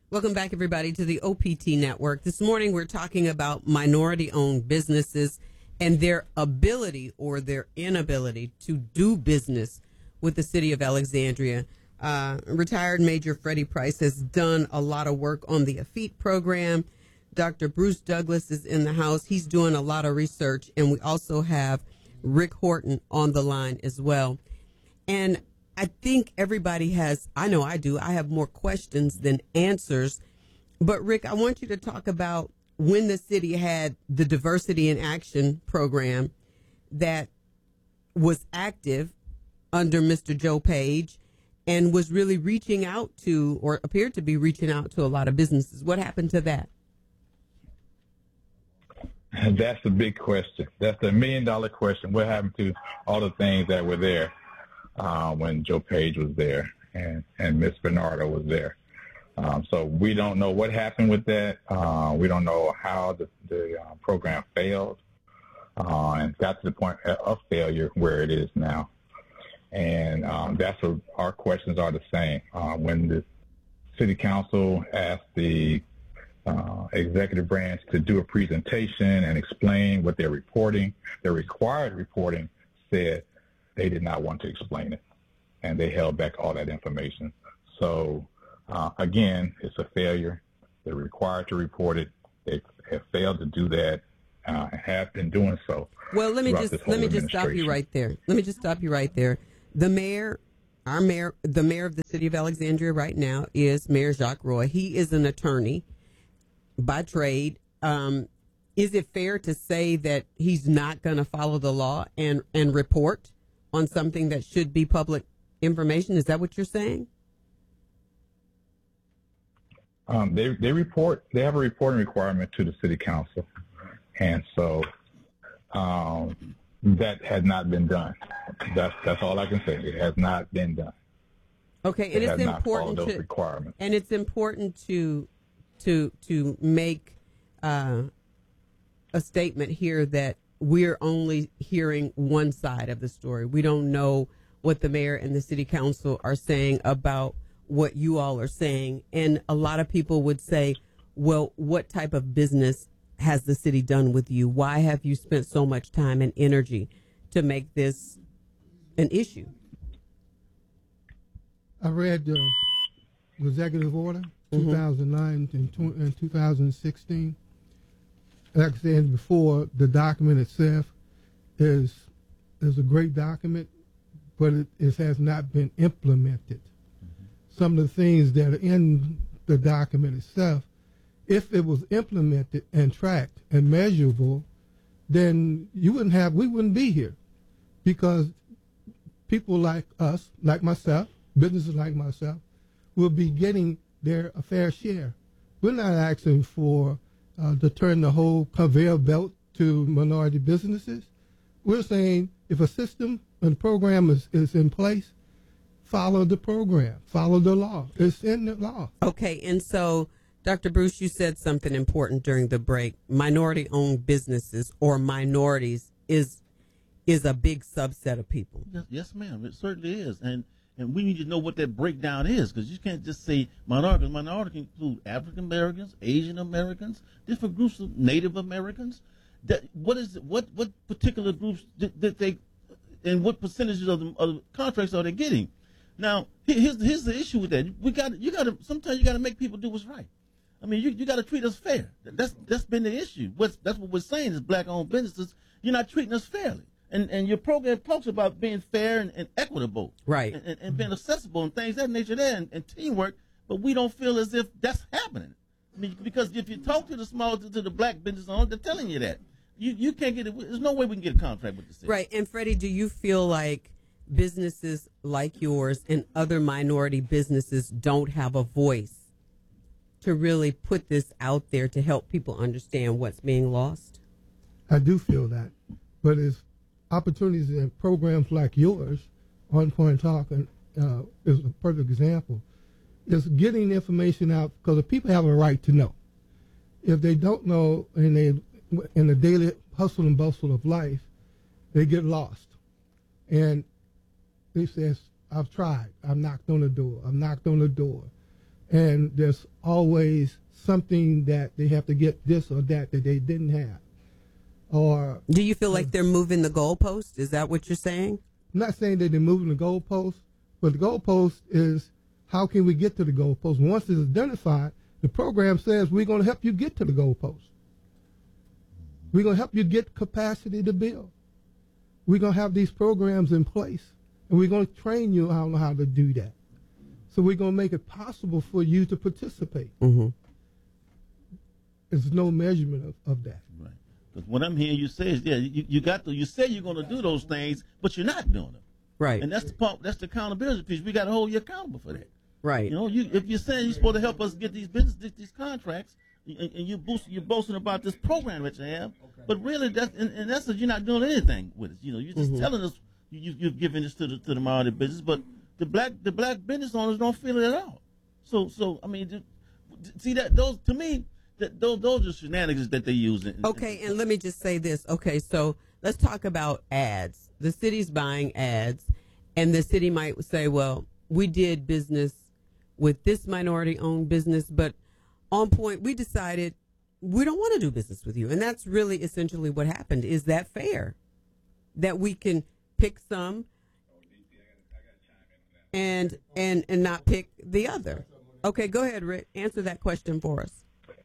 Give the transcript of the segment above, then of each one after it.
Welcome back, everybody, to the OPT Network. This morning, we're talking about minority-owned businesses and their ability or their inability to do business with the city of Alexandria. Retired Major Freddie Price has done a lot of work on the AFEET program. Dr. Bruce Douglas is in the house. He's doing a lot of research, and we also have Rick Horton on the line as well. And I think everybody has, I know I do, I have more questions than answers. But Rick, I want you to talk about when the city had the Diversity in Action program that was active under Mr. Joe Page and was really reaching out to, or appeared to be reaching out to, a lot of businesses. What happened to that? That's the big question. That's the $1 million question. What happened to all the things that were there when Joe Page was there and Miss Bernardo was there? So we don't know what happened with that. We don't know how the program failed and got to the point of failure where it is now. And that's what our questions are the same. When the city council asked the executive branch to do a presentation and explain what they're reporting, their required reporting said they did not want to explain it, and they held back all that information. So, again, it's a failure. They're required to report it. They have failed to do that and have been doing so. Well, let me just stop you right there. The mayor of the city of Alexandria right now is Mayor Jacques Roy. He is an attorney by trade. Is it fair to say that he's not going to follow the law and report on something that should be public information? Is that what you're saying? They report. They have a reporting requirement to the city council, and so that has not been done. That's all I can say. It has not been done. Okay, and it's important those requirements. And it's important to make a statement here that we're only hearing one side of the story. We don't know what the mayor and the city council are saying about what you all are saying. And a lot of people would say, well, what type of business has the city done with you? Why have you spent so much time and energy to make this an issue? I read the executive order 2009 and 2016. Like I said before, the document itself is a great document, but it has not been implemented. Some of the things that are in the document itself, if it was implemented and tracked and measurable, then we wouldn't be here, because people like us, like myself, businesses like myself, will be getting their fair share. We're not asking for to turn the whole conveyor belt to minority businesses. We're saying if a system and program is in place, follow the program, follow the law. It's in the law. Okay, and so, Dr. Bruce, you said something important during the break. Minority-owned businesses or minorities is a big subset of people. Yes, ma'am. It certainly is. And we need to know what that breakdown is, because you can't just say minority. Minority can include African Americans, Asian Americans, different groups of Native Americans. What particular groups did they, and what percentages of the contracts are they getting? Now, here's the issue with that. Sometimes you gotta make people do what's right. I mean, you gotta treat us fair. That's been the issue. That's what we're saying is black-owned businesses. You're not treating us fairly. And your program talks about being fair and equitable, right, and being accessible and things of that nature there, and teamwork. But we don't feel as if that's happening. I mean, because if you talk to the black business owners, they're telling you that you can't get it. There's no way we can get a contract with the city. Right. And Freddie, do you feel like businesses like yours and other minority businesses don't have a voice to really put this out there to help people understand what's being lost? I do feel that, but it's opportunities and programs like yours, On Point Talk, is a perfect example. Is getting information out, because the people have a right to know. If they don't know, in the daily hustle and bustle of life, they get lost. And they says, I've tried. I've knocked on the door. and there's always something that they have to get this or that they didn't have. Or do you feel like they're moving the goalpost? Is that what you're saying? I'm not saying that they're moving the goalpost, but the goalpost is how can we get to the goalpost? Once it's identified, the program says we're going to help you get to the goalpost. We're going to help you get capacity to build. We're going to have these programs in place, and we're going to train you on how to do that. So we're going to make it possible for you to participate. Mm-hmm. There's no measurement of that. Right. Because what I'm hearing you say is, yeah, you say you're going to do those things, but you're not doing them. Right. And that's the part, that's the accountability piece. We got to hold you accountable for that. Right. You know, if you're saying you're supposed to help us get these these contracts, and you're boasting about this program that you have, but really in essence you're not doing anything with it. You know, you're just telling us you're giving this to the minority business, but the black business owners don't feel it at all. So I mean, see that those to me. Those are shenanigans that they use. Okay, and let me just say this. Okay, so let's talk about ads. The city's buying ads, and the city might say, well, we did business with this minority-owned business, but on point, we decided we don't want to do business with you. And that's really essentially what happened. Is that fair? That we can pick some and not pick the other? Okay, go ahead, Rick. Answer that question for us.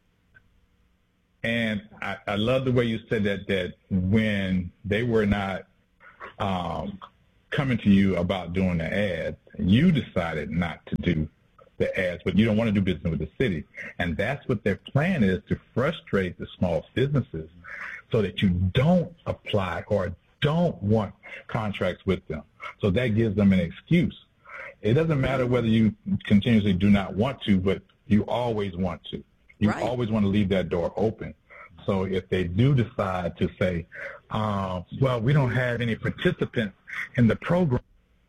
And I love the way you said that when they were not coming to you about doing the ads, you decided not to do the ads, but you don't want to do business with the city. And that's what their plan is, to frustrate the small businesses so that you don't apply or don't want contracts with them. So that gives them an excuse. It doesn't matter whether you continuously do not want to, but you always want to. You always want to leave that door open. So if they do decide to say, well, we don't have any participants in the program.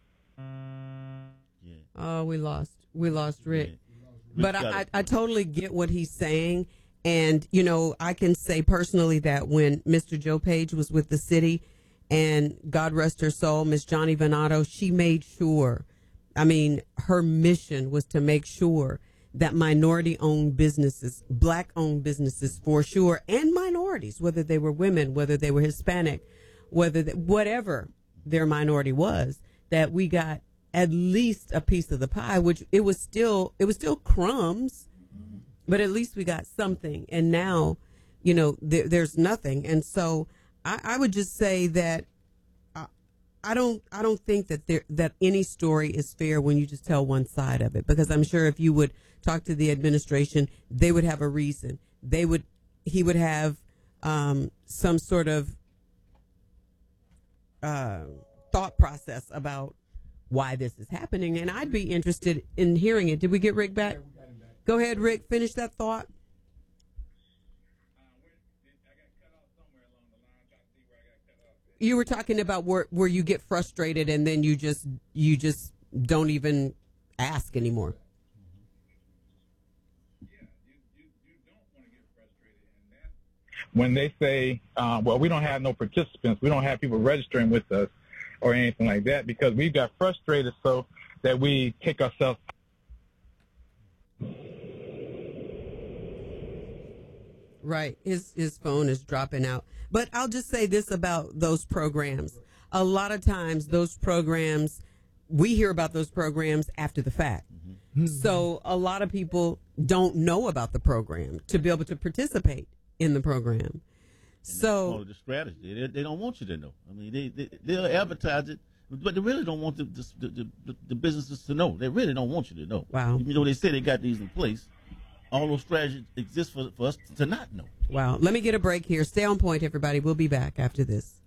Oh, we lost Rick. But I totally get what he's saying. And, you know, I can say personally that when Mr. Joe Page was with the city, and God rest her soul, Miss Johnny Venato, she made sure, I mean, her mission was to make sure that minority-owned businesses, black-owned businesses for sure, and minorities, whether they were women, whether they were Hispanic, whatever their minority was, that we got at least a piece of the pie, which it was still crumbs, but at least we got something. And now, you know, there's nothing. And so I would just say that I don't think that any story is fair when you just tell one side of it, because I'm sure if you would talk to the administration, they would have a reason. He would have some sort of thought process about why this is happening, and I'd be interested in hearing it. Did we get Rick back? Go ahead, Rick. Finish that thought. You were talking about where you get frustrated and then you just don't even ask anymore. When they say, well, we don't have no participants, we don't have people registering with us or anything like that, because we got frustrated so that we take ourselves. Right. His phone is dropping out. But I'll just say this about those programs. A lot of times those programs, we hear about those programs after the fact. Mm-hmm. So a lot of people don't know about the program to be able to participate in the program. And so that's the strategy. They don't want you to know. I mean, they'll advertise it, but they really don't want the businesses to know. They really don't want you to know. Wow. Even though they say they got these in place, all those strategies exist for us to not know. Wow. Let me get a break here. Stay on point, everybody. We'll be back after this.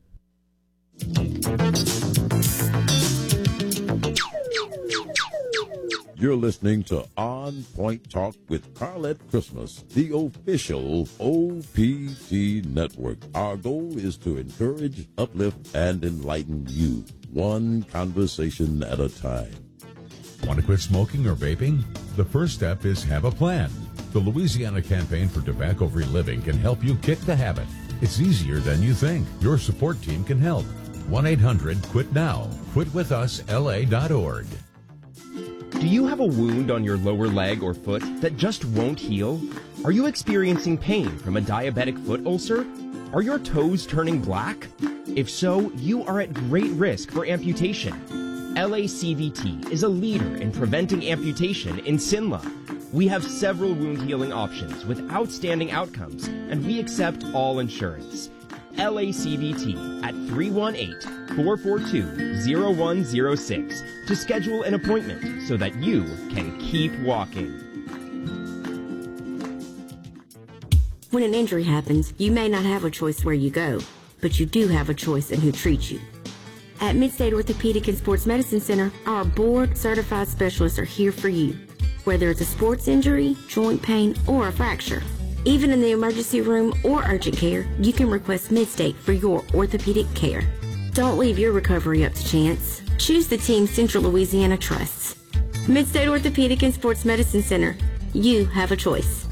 You're listening to On Point Talk with Carlette Christmas, the official OPT network. Our goal is to encourage, uplift, and enlighten you, one conversation at a time. Want to quit smoking or vaping? The first step is have a plan. The Louisiana Campaign for Tobacco-Free Living can help you kick the habit. It's easier than you think. Your support team can help. 1-800-QUIT-NOW. QuitWithUsLA.org. Do you have a wound on your lower leg or foot that just won't heal? Are you experiencing pain from a diabetic foot ulcer? Are your toes turning black? If so, you are at great risk for amputation. LACVT is a leader in preventing amputation in Sinla. We have several wound healing options with outstanding outcomes, and we accept all insurance. LACVT at 318-442-0106 to schedule an appointment so that you can keep walking. When an injury happens, you may not have a choice where you go, but you do have a choice in who treats you. At Midstate Orthopedic and Sports Medicine Center, our board-certified specialists are here for you, whether it's a sports injury, joint pain, or a fracture. Even in the emergency room or urgent care, you can request Midstate for your orthopedic care. Don't leave your recovery up to chance. Choose the team Central Louisiana trusts. Midstate Orthopedic and Sports Medicine Center. You have a choice.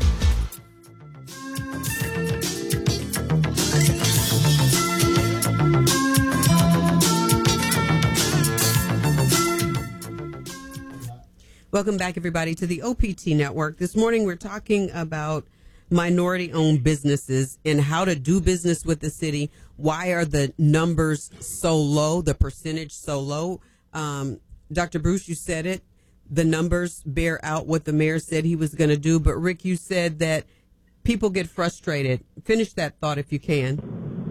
Welcome back, everybody, to the OPT Network. This morning, we're talking about minority-owned businesses and how to do business with the city. Why are the numbers so low, the percentage so low? Dr. Bruce, you said it. The numbers bear out what the mayor said he was going to do. But, Rick, you said that people get frustrated. Finish that thought if you can.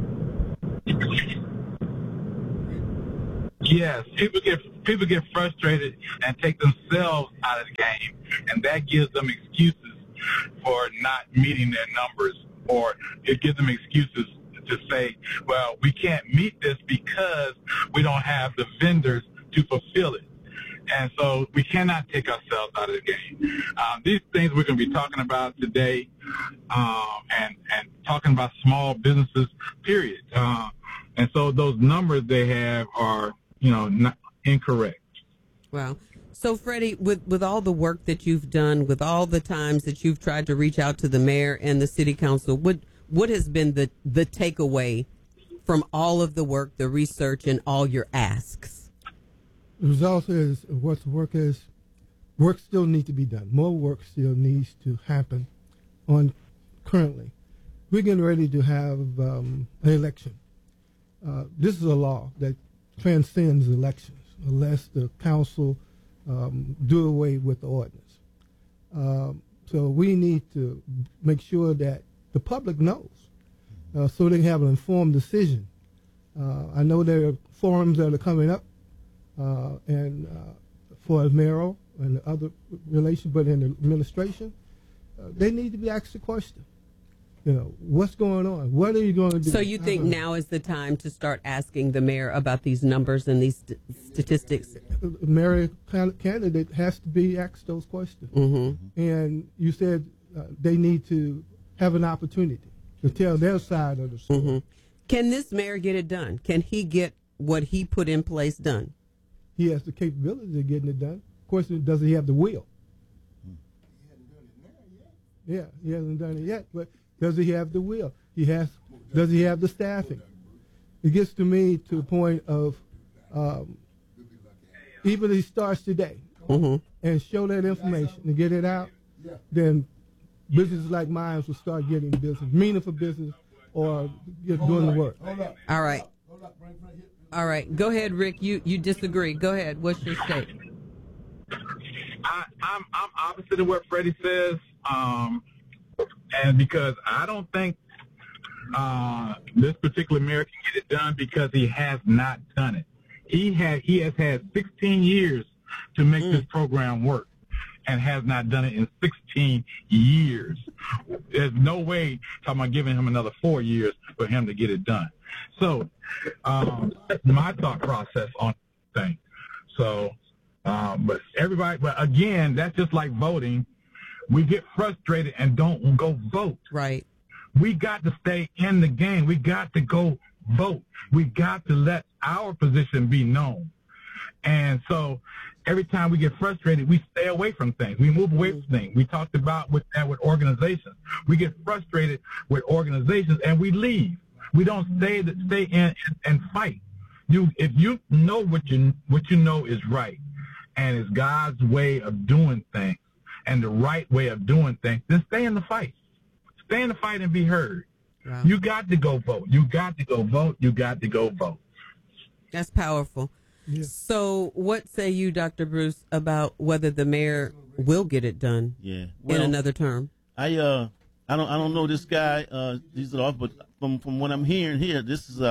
Yes, people get frustrated and take themselves out of the game, and that gives them excuses for not meeting their numbers, or it gives them excuses to say, well, we can't meet this because we don't have the vendors to fulfill it. And so we cannot take ourselves out of the game. These things we're going to be talking about today, and talking about small businesses, period. And so those numbers they have are, not incorrect. Wow. So, Freddie, with all the work that you've done, with all the times that you've tried to reach out to the mayor and the city council, what has been the takeaway from all of the work, the research, and all your asks? The result is what the work is. Work still needs to be done. More work still needs to happen on currently. We're getting ready to have an election. This is a law that transcends elections unless the council do away with the ordinance. So we need to make sure that the public knows so they can have an informed decision. I know there are forums that are coming up and for mayoral and other relations, but in the administration, they need to be asked the question. What's going on? What are you going to do? So you think now is the time to start asking the mayor about these numbers and these statistics? The mayor candidate has to be asked those questions. Mm-hmm. And you said they need to have an opportunity to tell their side of the story. Mm-hmm. Can this mayor get it done? Can he get what he put in place done? He has the capability of getting it done. Of course, does he have the will? He hasn't done it now yet. Yeah, he hasn't done it yet, but does he have the will? Does he have the staffing? It gets to me to the point of even if he starts today and show that information and get it out, then businesses like mine will start getting business, meaningful business, or doing the work. All right. All right. Go ahead, Rick. You disagree. Go ahead. What's your state? I'm opposite of what Freddie says. And because I don't think this particular mayor can get it done because he has not done it. He has had 16 years to make this program work and has not done it in 16 years. There's no way talking about giving him another 4 years for him to get it done. So that's my thought process on things. So, but again, that's just like voting. We get frustrated and don't go vote. Right. We got to stay in the game. We got to go vote. We got to let our position be known. And so every time we get frustrated, we stay away from things. We move away from things. We talked about with organizations. We get frustrated with organizations and we leave. We don't stay in and fight. If you know what you know is right, and it's God's way of doing things and the right way of doing things, then stay in the fight. Stay in the fight and be heard. Wow. You got to go vote. You got to go vote. You got to go vote. That's powerful. Yeah. So what say you, Dr. Bruce, about whether the mayor will get it done Yeah. in another term? I don't know this guy. He's off, but from what I'm hearing here, this is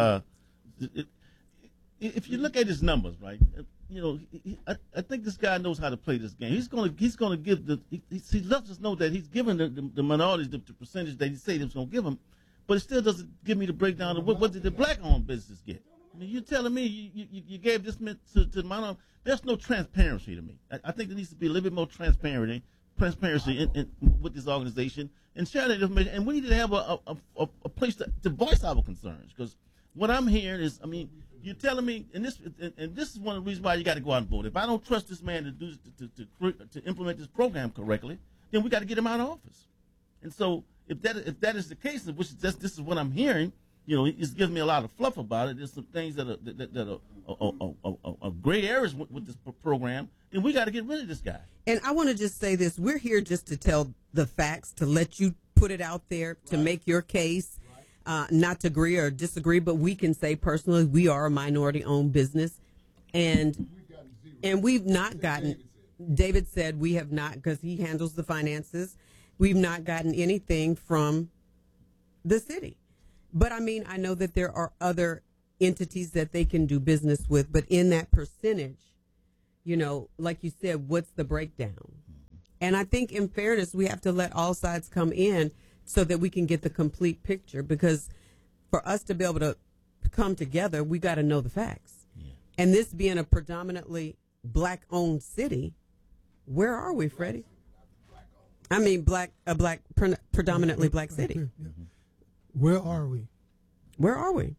if you look at his numbers, right? You know, I think this guy knows how to play this game. He's gonna give he lets us know that he's giving the minorities the percentage that he said he was gonna give them, but it still doesn't give me the breakdown of what did the black-owned business get. I mean, you're telling me you gave this to the minority. There's no transparency to me. I think there needs to be a little bit more transparency in with this organization and share that information. And we need to have a place to voice our concerns, because what I'm hearing is, I mean, you're telling me, and this is one of the reasons why you got to go out and vote. If I don't trust this man to implement this program correctly, then we got to get him out of office. And so if that is the case, which this is what I'm hearing, you know, it's giving me a lot of fluff about it. There's some things that are gray areas with this program. Then we got to get rid of this guy. And I want to just say this: we're here just to tell the facts, to let you put it out there, to make your case. Not to agree or disagree, but we can say personally we are a minority-owned business, and we've not gotten. David said we have not, because he handles the finances. We've not gotten anything from the city, but I mean, I know that there are other entities that they can do business with, but in that percentage, you know, like you said, what's the breakdown? And I think, in fairness, we have to let all sides come in, so that we can get the complete picture, because for us to be able to come together, we got to know the facts. Yeah. And this being a predominantly black-owned city, where are we, Freddie? I mean, predominantly black city. Where are we? Where are we?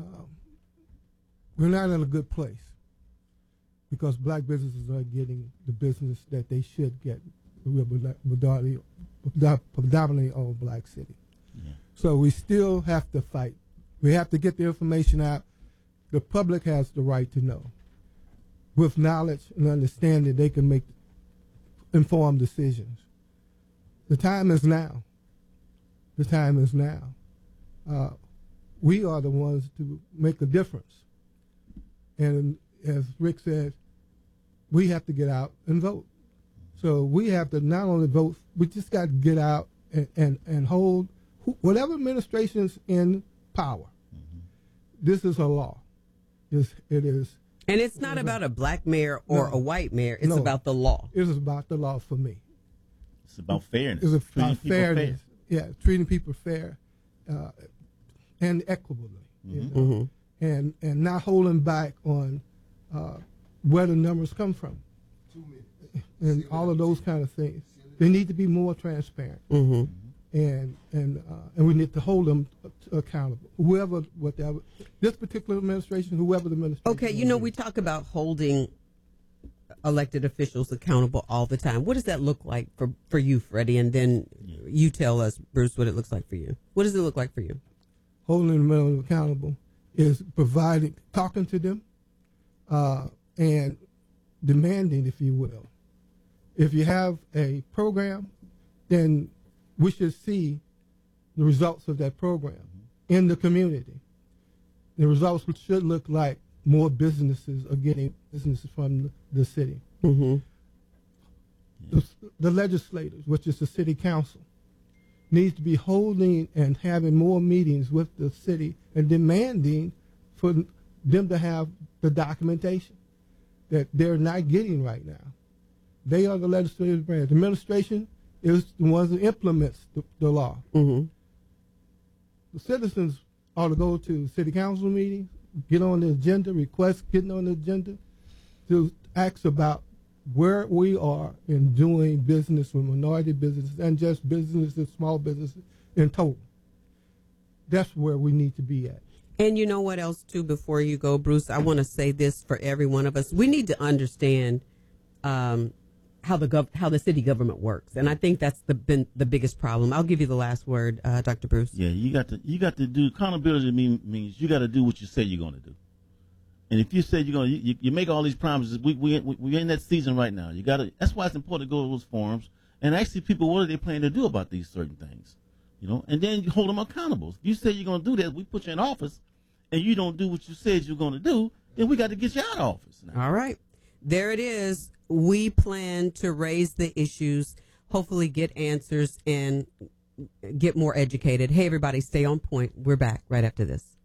We're not in a good place, because black businesses are getting the business that they should get. We're predominantly owned black city. Yeah. So we still have to fight. We have to get the information out. The public has the right to know. With knowledge and understanding, they can make informed decisions. The time is now. The time is now. We are the ones to make a difference. And as Rick said, we have to get out and vote. So we have to not only vote, we just got to get out and hold whatever administration's in power. Mm-hmm. This is a law. It is. And it's not about a black mayor or a white mayor. It's about the law. It is about the law for me. It's about fairness. It's about fairness. Yeah, treating people fair and equitably. Mm-hmm. You know? Mm-hmm. And not holding back on where the numbers come from. And all of those kind of things. They need to be more transparent. Mm-hmm. And we need to hold them accountable. Whatever, this particular administration, whoever the administration. Okay, you know, we talk about holding elected officials accountable all the time. What does that look like for you, Freddie? And then you tell us, Bruce, what it looks like for you. What does it look like for you? Holding them accountable is talking to them, and demanding, if you will. If you have a program, then we should see the results of that program in the community. The results should look like more businesses are getting businesses from the city. Mm-hmm. The legislators, which is the city council, needs to be holding and having more meetings with the city and demanding for them to have the documentation that they're not getting right now. They are the legislative branch. The administration is the ones that implements the law. Mm-hmm. The citizens ought to go to city council meetings, get on the agenda, request getting on the agenda to ask about where we are in doing business with minority businesses and just businesses, small businesses in total. That's where we need to be at. And you know what else, too, before you go, Bruce? I want to say this for every one of us. We need to understand how the city government works, and I think that's been the biggest problem. I'll give you the last word, Dr. Bruce. Yeah, you got to do accountability. Means you got to do what you say you're going to do, And if you said you're going to, you make all these promises, we're in that season right now. You got to. That's why it's important to go to those forums and ask people what are they planning to do about these certain things, and then you hold them accountable. If you say you're going to do that, we put you in office, and you don't do what you said you're going to do, then we got to get you out of office now. All right. There it is. We plan to raise the issues, hopefully get answers, and get more educated. Hey, everybody, stay on point. We're back right after this.